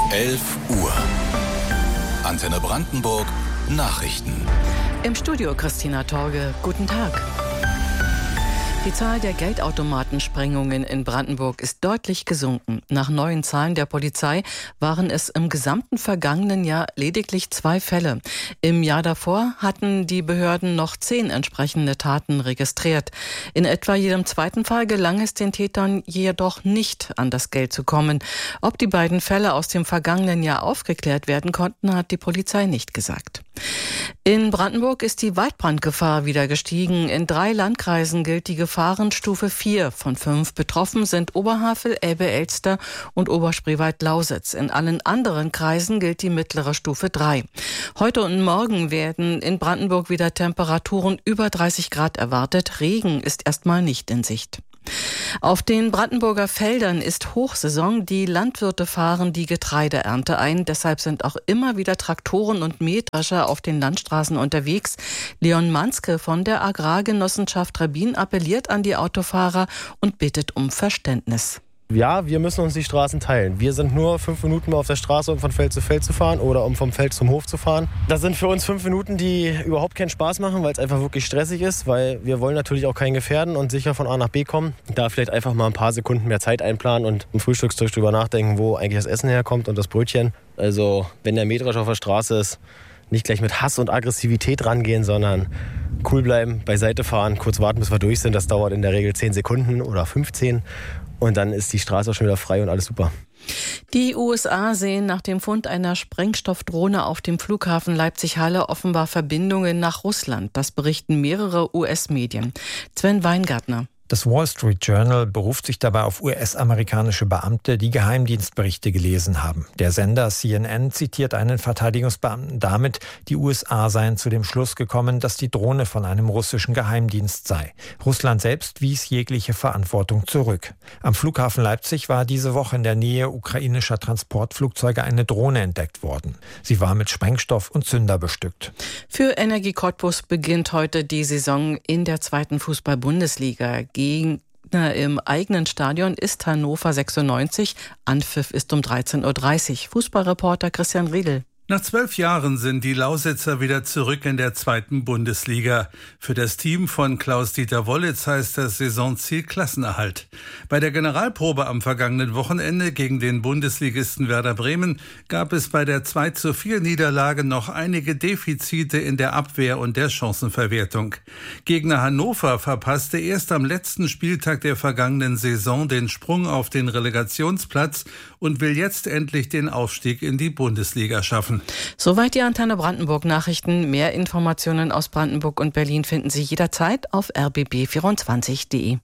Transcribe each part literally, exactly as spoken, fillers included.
elf Uhr. Antenne Brandenburg Nachrichten. Im Studio Christina Torge. Guten Tag. Die Zahl der Geldautomatensprengungen in Brandenburg ist deutlich gesunken. Nach neuen Zahlen der Polizei waren es im gesamten vergangenen Jahr lediglich zwei Fälle. Im Jahr davor hatten die Behörden noch zehn entsprechende Taten registriert. In etwa jedem zweiten Fall gelang es den Tätern jedoch nicht, an das Geld zu kommen. Ob die beiden Fälle aus dem vergangenen Jahr aufgeklärt werden konnten, hat die Polizei nicht gesagt. In Brandenburg ist die Waldbrandgefahr wieder gestiegen. In drei Landkreisen gilt die Gefahrenstufe vier. Von fünf betroffen sind Oberhavel, Elbe-Elster und Oberspreewald-Lausitz. In allen anderen Kreisen gilt die mittlere Stufe drei. Heute und morgen werden in Brandenburg wieder Temperaturen über dreißig Grad erwartet. Regen ist erstmal nicht in Sicht. Auf den Brandenburger Feldern ist Hochsaison. Die Landwirte fahren die Getreideernte ein. Deshalb sind auch immer wieder Traktoren und Mähdrescher auf den Landstraßen unterwegs. Leon Manske von der Agrargenossenschaft Rabbin appelliert an die Autofahrer und bittet um Verständnis. Ja, wir müssen uns die Straßen teilen. Wir sind nur fünf Minuten mehr auf der Straße, um von Feld zu Feld zu fahren oder um vom Feld zum Hof zu fahren. Das sind für uns fünf Minuten, die überhaupt keinen Spaß machen, weil es einfach wirklich stressig ist, weil wir wollen natürlich auch keinen gefährden und sicher von A nach B kommen. Da vielleicht einfach mal ein paar Sekunden mehr Zeit einplanen und im Frühstückstisch drüber nachdenken, wo eigentlich das Essen herkommt und das Brötchen. Also wenn der Mähdrescher auf der Straße ist, nicht gleich mit Hass und Aggressivität rangehen, sondern cool bleiben, beiseite fahren, kurz warten, bis wir durch sind. Das dauert in der Regel zehn Sekunden oder fünfzehn. Und dann ist die Straße auch schon wieder frei und alles super. Die U S A sehen nach dem Fund einer Sprengstoffdrohne auf dem Flughafen Leipzig-Halle offenbar Verbindungen nach Russland. Das berichten mehrere U S-Medien. Sven Weingartner. Das Wall Street Journal beruft sich dabei auf U S-amerikanische Beamte, die Geheimdienstberichte gelesen haben. Der Sender C N N zitiert einen Verteidigungsbeamten damit, die U S A seien zu dem Schluss gekommen, dass die Drohne von einem russischen Geheimdienst sei. Russland selbst wies jegliche Verantwortung zurück. Am Flughafen Leipzig war diese Woche in der Nähe ukrainischer Transportflugzeuge eine Drohne entdeckt worden. Sie war mit Sprengstoff und Zünder bestückt. Für Energie Cottbus beginnt heute die Saison in der zweiten Fußball-Bundesliga. Gegner im eigenen Stadion ist Hannover sechsundneunzig. Anpfiff ist um dreizehn Uhr dreißig. Fußballreporter Christian Riedel. Nach zwölf Jahren sind die Lausitzer wieder zurück in der zweiten Bundesliga. Für das Team von Klaus-Dieter Wollitz heißt das Saisonziel Klassenerhalt. Bei der Generalprobe am vergangenen Wochenende gegen den Bundesligisten Werder Bremen gab es bei der zwei zu vier Niederlage noch einige Defizite in der Abwehr und der Chancenverwertung. Gegner Hannover verpasste erst am letzten Spieltag der vergangenen Saison den Sprung auf den Relegationsplatz und will jetzt endlich den Aufstieg in die Bundesliga schaffen. Soweit die Antenne Brandenburg Nachrichten. Mehr Informationen aus Brandenburg und Berlin finden Sie jederzeit auf r b b vierundzwanzig punkt d e.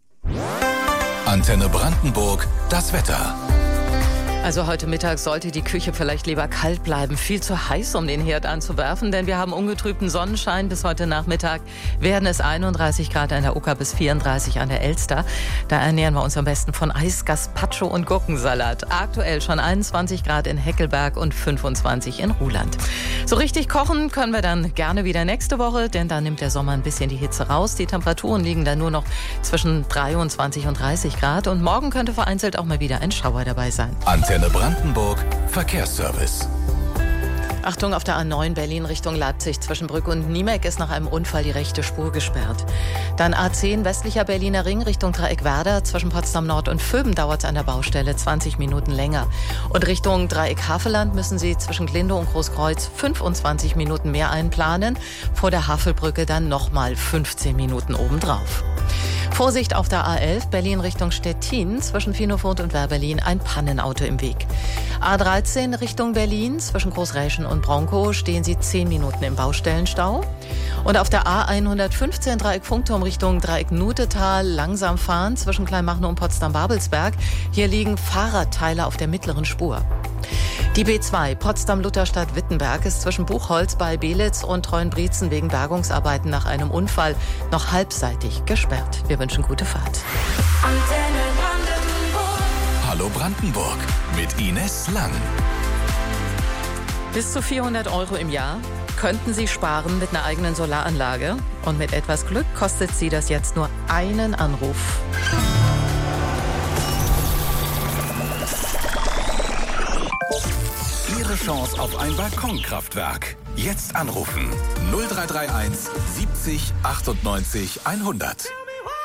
Antenne Brandenburg, das Wetter. Also heute Mittag sollte die Küche vielleicht lieber kalt bleiben. Viel zu heiß, um den Herd anzuwerfen, denn wir haben ungetrübten Sonnenschein. Bis heute Nachmittag werden es einunddreißig Grad an der Ucker bis vierunddreißig an der Elster. Da ernähren wir uns am besten von Eis, Gazpacho und Gurkensalat. Aktuell schon einundzwanzig Grad in Heckelberg und fünfundzwanzig in Ruhland. So richtig kochen können wir dann gerne wieder nächste Woche, denn da nimmt der Sommer ein bisschen die Hitze raus. Die Temperaturen liegen dann nur noch zwischen dreiundzwanzig und dreißig Grad und morgen könnte vereinzelt auch mal wieder ein Schauer dabei sein. Antenne Brandenburg Verkehrsservice. Achtung, auf der A neun Berlin Richtung Leipzig zwischen Brück und Niemek ist nach einem Unfall die rechte Spur gesperrt. Dann A zehn westlicher Berliner Ring Richtung Dreieck-Werder zwischen Potsdam Nord und Vöben dauert es an der Baustelle zwanzig Minuten länger. Und Richtung Dreieck-Havelland müssen Sie zwischen Glinde und Großkreuz fünfundzwanzig Minuten mehr einplanen. Vor der Havelbrücke dann nochmal fünfzehn Minuten obendrauf. Vorsicht auf der A elf Berlin Richtung Stettin zwischen Finofurt und Werberlin ein Pannenauto im Weg. A dreizehn Richtung Berlin zwischen Großräschen und Bronkow stehen Sie zehn Minuten im Baustellenstau. Und auf der A hundertfünfzehn Dreieck Funkturm Richtung Dreieck Nutetal langsam fahren zwischen Kleinmachnow und Potsdam-Babelsberg. Hier liegen Fahrradteile auf der mittleren Spur. Die B zwei Potsdam-Lutherstadt-Wittenberg ist zwischen Buchholz bei Belitz und Treuenbrietzen wegen Bergungsarbeiten nach einem Unfall noch halbseitig gesperrt. Wir wünschen gute Fahrt. Antenne Brandenburg. Hallo Brandenburg mit Ines Lang. Bis zu vierhundert Euro im Jahr könnten Sie sparen mit einer eigenen Solaranlage. Und mit etwas Glück kostet Sie das jetzt nur einen Anruf. Chance auf ein Balkonkraftwerk. Jetzt anrufen null drei drei eins siebzig achtundneunzig hundert.